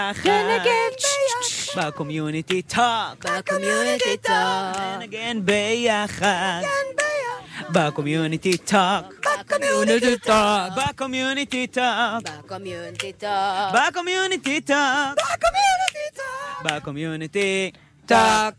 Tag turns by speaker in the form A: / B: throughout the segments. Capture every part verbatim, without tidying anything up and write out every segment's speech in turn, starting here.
A: again בקומיוניטי טוק
B: בקומיוניטי טוק
A: נגן ביחד בקומיוניטי טוק
B: בקומיוניטי טוק
A: בקומיוניטי טוק
B: בקומיוניטי טוק
A: בקומיוניטי טוק בקומיוניטי
B: טוק.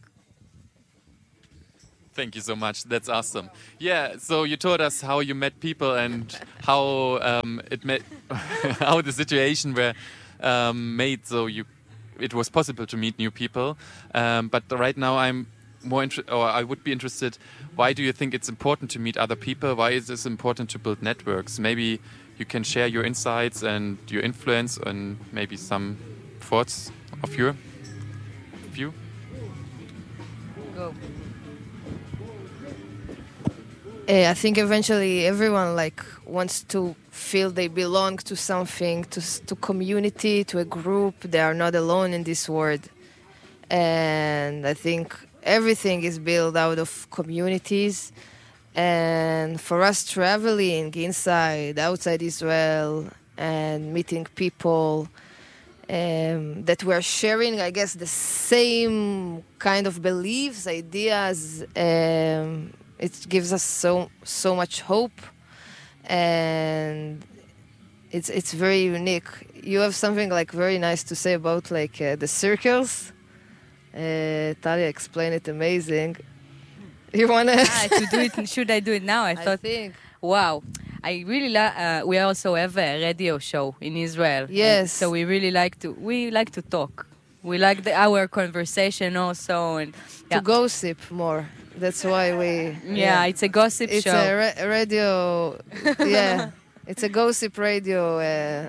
C: Thank you so much. That's awesome. Yeah. So you told us how you met people and how um, it met, how the situation were um, made so you, it was possible to meet new people. Um, but right now, I'm more interested, or I would be interested. Why do you think it's important to meet other people? Why is this important to build networks? Maybe you can share your insights and your influence, and maybe some thoughts of your view.
B: Go.
D: Uh, I think eventually everyone like wants to feel they belong to something, to to community, to a group. They are not alone in this world, and I think everything is built out of communities. And for us traveling inside, outside Israel, and meeting people um, that we're sharing, I guess, the same kind of beliefs, ideas. Um, It gives us so so much hope, and it's it's very unique. You have something like very nice to say about like uh, the circles. Uh, Talia explained it amazing. You wanna
E: ah, to do it? Should I do it now? I thought.
D: I think.
E: Wow, I really like. Uh, we also have a radio show in Israel.
D: Yes.
E: And so we really like to. We like to talk. We like the, our conversation also, and
D: To
E: yeah.
D: gossip more. That's why we.
E: Yeah, it's a gossip
D: It's
E: show.
D: a ra- radio. Yeah, it's a gossip radio. Uh,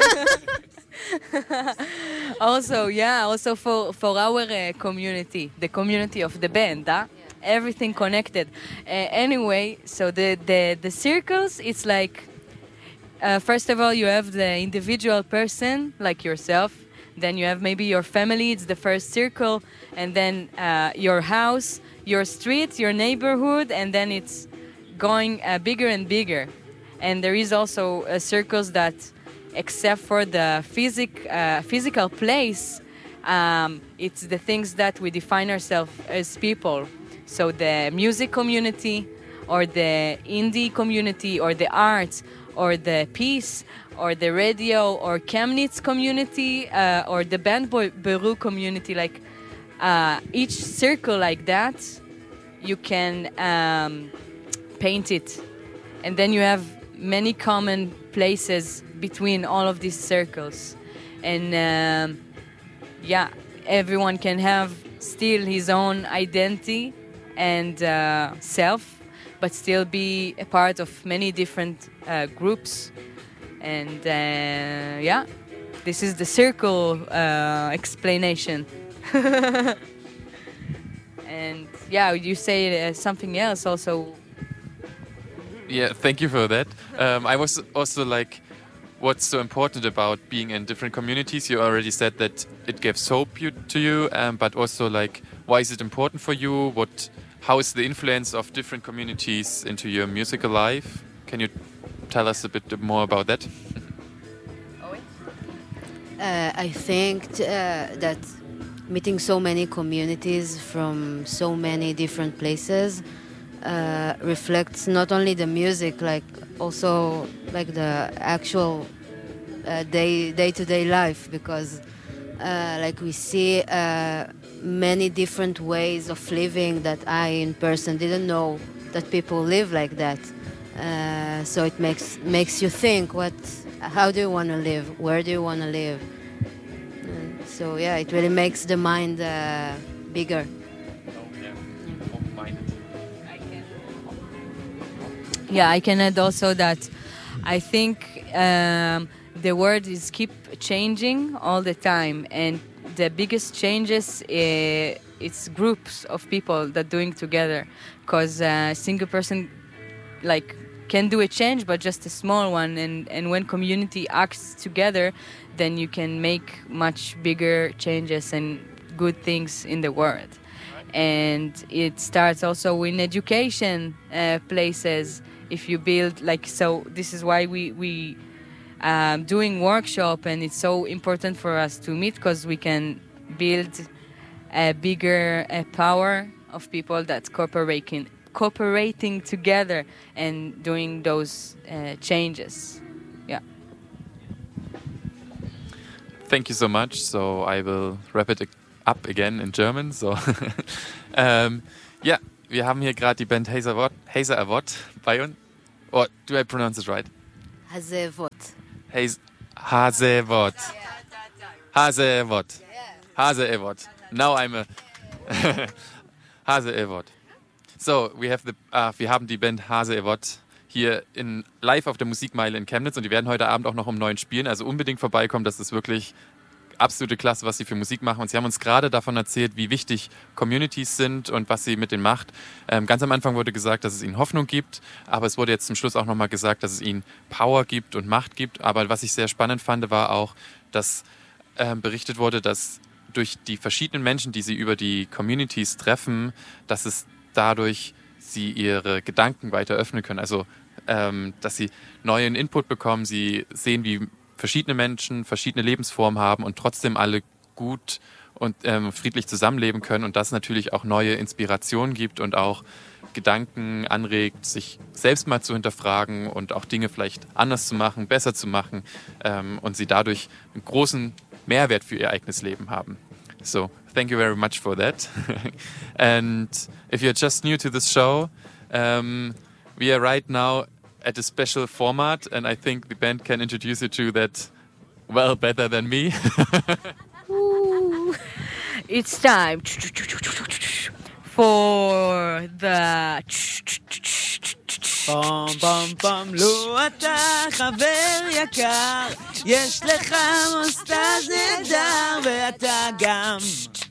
E: Also, yeah, also for for our uh, community, the community of the band, huh? Everything connected. Uh, anyway, so the the the circles, it's like uh, first of all you have the individual person like yourself. Then you have maybe your family, it's the first circle, and then uh, your house, your street, your neighborhood, and then it's going uh, bigger and bigger. And there is also uh, circles that, except for the physic, uh, physical place, um, it's the things that we define ourselves as people. So the music community, or the indie community, or the arts, or the peace, or the radio, or Chemnitz community, uh, or the Band Beru community, like uh, each circle like that, you can um, paint it. And then you have many common places between all of these circles. And um, yeah, everyone can have still his own identity and uh, self, but still be a part of many different uh, groups. And uh, yeah, this is the circle uh, explanation. And yeah, you say uh, something else also.
C: Yeah, thank you for that. Um, I was also like, what's so important about being in different communities? You already said that it gives hope you, to you, um, but also like, why is it important for you? What, how is the influence of different communities into your musical life? Can you tell us a bit more about that?
B: Uh, I think uh, that meeting so many communities from so many different places uh, reflects not only the music, like also like the actual uh, day day to day life, because uh, like we see uh, many different ways of living that I in person didn't know that people live like that. Uh, so it makes makes you think, what, how do you want to live? Where do you want to live? And so yeah, it really makes the mind uh, bigger.
E: Yeah, I can add also that I think um, the world is keep changing all the time, and the biggest changes uh, it's groups of people that doing together, because a single person like can do a change, but just a small one, and, and when community acts together, then you can make much bigger changes and good things in the world. And it starts also in education uh, places. If you build like, so this is why we we um, doing workshop, and it's so important for us to meet because we can build a bigger uh, power of people that's cooperating, cooperating together and doing those uh, changes. Yeah.
C: Thank you so much. So I will wrap it up again in German. So, ähm, ja, wir haben hier gerade die Band Hazer Avot, Hazer Avot bei uns. Oh, do I pronounce it right?
B: הזאבות.
C: Hazevot. Hazevot. Hazevot. Now I'm a Hazevot. So, we have the, uh, wir haben die Band Hazevot hier in, live auf der Musikmeile in Chemnitz und die werden heute Abend auch noch um neun spielen. Also unbedingt vorbeikommen, das ist wirklich absolute Klasse, was sie für Musik machen. Und sie haben uns gerade davon erzählt, wie wichtig Communities sind und was sie mit denen macht. Ähm, ganz am Anfang wurde gesagt, dass es ihnen Hoffnung gibt, aber es wurde jetzt zum Schluss auch nochmal gesagt, dass es ihnen Power gibt und Macht gibt. Aber was ich sehr spannend fand, war auch, dass ähm, berichtet wurde, dass durch die verschiedenen Menschen, die sie über die Communities treffen, dass es dadurch sie ihre Gedanken weiter öffnen können. Also, ähm, dass sie neuen Input bekommen, sie sehen, wie verschiedene Menschen verschiedene Lebensformen haben und trotzdem alle gut und ähm, friedlich zusammenleben können und das natürlich auch neue Inspirationen gibt und auch Gedanken anregt, sich selbst mal zu hinterfragen und auch Dinge vielleicht anders zu machen, besser zu machen ähm, und sie dadurch einen großen Mehrwert für ihr eigenes Leben haben. So, thank you very much for that. And if you're just new to this show, um, we are right now at a special format, and I think the band can introduce you to that well better than me.
E: Ooh, it's time for the
A: פום פום פום, לו אתה חבר יקר, יש לך מוסטאז נהדר ואתה גם